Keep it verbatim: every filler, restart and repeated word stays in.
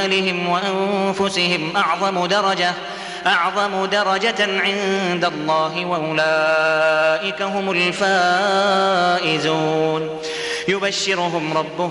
أموالهم وأنفسهم أعظم درجة أعظم درجة عند الله وأولئك هم الفائزون. يبشرهم ربهم